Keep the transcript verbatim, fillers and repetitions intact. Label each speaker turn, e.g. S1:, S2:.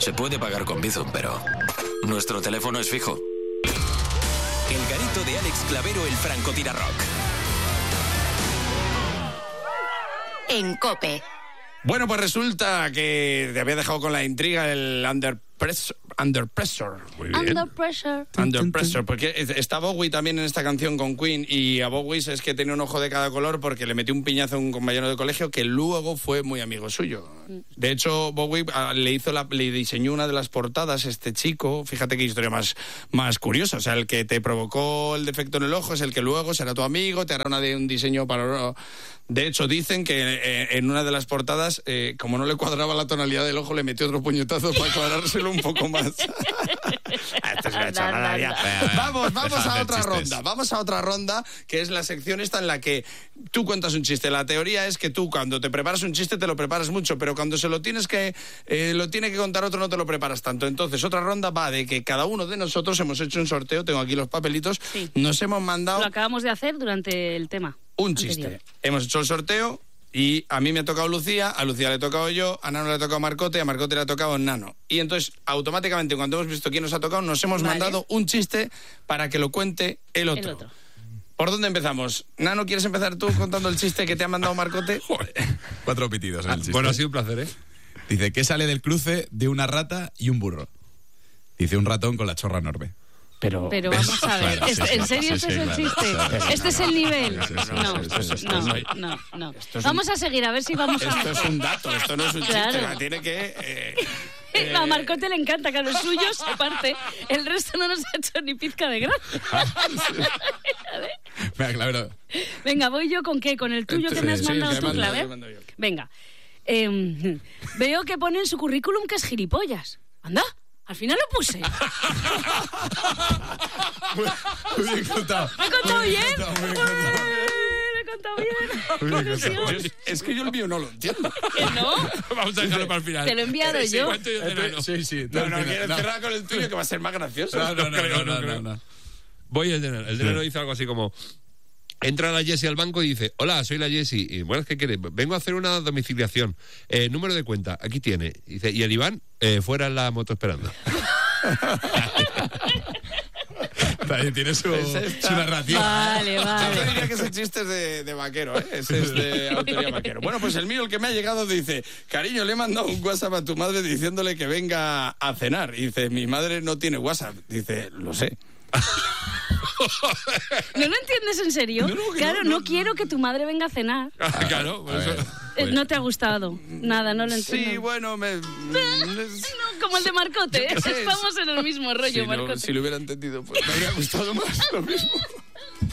S1: Se puede pagar con Bizum, pero nuestro teléfono es fijo. El garito de Alex Clavero, el francotirarrock.
S2: En COPE.
S3: Bueno, pues resulta que te había dejado con la intriga el Under Pressure. Under Pressure.
S4: Muy bien.
S2: Under Pressure.
S3: Under Pressure, porque está Bowie también en esta canción con Queen, y a Bowie es que tenía un ojo de cada color porque le metió un piñazo a un compañero de colegio que luego fue muy amigo suyo. De hecho, Bowie le hizo la, le diseñó una de las portadas, este chico. Fíjate qué historia más, más curiosa. O sea, el que te provocó el defecto en el ojo es el que luego será tu amigo, te hará una de un diseño para... De hecho, dicen que eh, en una de las portadas, eh, como no le cuadraba la tonalidad del ojo, le metió otro puñetazo para aclarárselo un poco más. Esto es una chorrada ya. Vamos, vamos a otra ronda. Vamos a otra ronda, que es la sección esta en la que tú cuentas un chiste. La teoría es que tú, cuando te preparas un chiste, te lo preparas mucho, pero cuando se lo tienes que eh, lo tiene que contar otro, no te lo preparas tanto. Entonces, otra ronda va de que cada uno de nosotros hemos hecho un sorteo. Tengo aquí los papelitos.
S5: Sí.
S3: Nos hemos mandado...
S5: Lo acabamos de hacer durante el tema.
S3: Un chiste.
S5: Anterior.
S3: Hemos hecho el sorteo y a mí me ha tocado Lucía, a Lucía le he tocado yo, a Nano le ha tocado Marcote, a Marcote le ha tocado Nano. Y entonces, automáticamente, cuando hemos visto quién nos ha tocado, nos hemos
S5: Vale.
S3: mandado un chiste para que lo cuente el otro.
S5: El otro.
S3: ¿Por dónde empezamos? Nano, ¿quieres empezar tú contando el chiste que te ha mandado Marcote?
S6: Cuatro pitidos en el chiste.
S4: Bueno, ha sido un placer, ¿eh?
S6: Dice, ¿qué sale del cruce de una rata y un burro? Dice, un ratón con la chorra enorme.
S3: Pero,
S5: Pero vamos a ver,
S6: Claro, sí,
S5: ¿es-
S6: sí,
S5: ¿en serio
S6: sí,
S5: este
S6: sí,
S5: es el
S6: claro,
S5: chiste?
S6: claro,
S5: ¿Este es el nivel?
S6: Sí, sí, sí,
S5: No,
S6: sí, sí, sí,
S5: no,
S6: sí.
S5: no, no.
S3: Esto es un-
S5: Vamos a seguir, a ver si vamos a...
S3: Esto es un dato, esto no es un
S5: Claro.
S3: chiste. Tiene que... eh, eh,
S5: A Marcote le encanta que a los suyos se parte. El resto no nos ha hecho ni pizca de gracia.
S6: Venga, claro.
S5: Venga, voy yo con qué, con el tuyo que me has
S3: sí,
S5: mandado
S3: que
S5: tú,
S3: mando,
S5: Claver.
S3: que mando yo.
S5: Venga. Eh, veo que pone en su currículum que es gilipollas. Anda, al final lo puse.
S6: Muy bien contado.
S5: ¿Me he contado
S6: Muy
S5: bien?
S6: contado, muy bien contado.
S5: Me he contado bien.
S6: Muy bien contado.
S3: Yo- es que yo el mío no lo entiendo.
S5: ¿Que no?
S4: Vamos a dejarlo para el final.
S5: Te lo he enviado
S4: Sí,
S5: yo.
S4: cuento yo de Nano.
S6: Sí, sí.
S3: No, no,
S6: al final.
S3: quieres
S6: No.
S3: cerrar con el tuyo que va a ser más gracioso.
S6: No, no, no,
S4: creo,
S6: no,
S4: no
S6: no,
S4: creo.
S6: no, no.
S4: Voy el de Nano. El de Nano dice algo así como... Entra la Jessie al banco y dice, hola, soy la Jessie. Y bueno, ¿qué quiere? Vengo a hacer una domiciliación. Eh, número de cuenta, aquí tiene. Y dice, y el Iván, eh, fuera en la moto esperando.
S6: También tiene su,
S3: Pues esta-
S6: su narrativa.
S5: Vale,
S3: Yo
S5: vale.
S3: diría que ese chiste es de, de vaquero, ¿eh? Ese es de autoría vaquero. Bueno, pues el mío, el que me ha llegado, dice, cariño, le he mandado un WhatsApp a tu madre diciéndole que venga a cenar. Y dice, mi madre no tiene WhatsApp. Dice, lo sé.
S5: ¿No lo entiendes en serio?
S3: No, no, que
S5: claro,
S3: no,
S5: no,
S3: no.
S5: quiero que tu madre venga a cenar.
S4: Claro, por
S6: A
S4: eso...
S6: ver.
S5: Eh, No te ha gustado. Nada, no lo entiendo.
S3: Sí, bueno, me...
S5: No, como el de Marcote,
S3: Yo qué sé.
S5: Estamos en el mismo rollo,
S3: Si, no-
S5: Marcote.
S3: si lo hubiera entendido, pues me habría gustado más lo mismo.